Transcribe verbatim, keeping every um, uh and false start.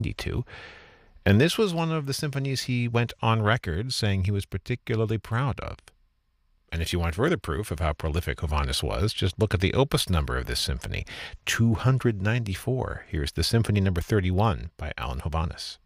ninety-two. And this was one of the symphonies he went on record saying he was particularly proud of. And if you want further proof of how prolific Hovhannes was, just look at the opus number of this symphony, two hundred ninety-four. Here's the Symphony Number thirty-one by Alan Hovhannes.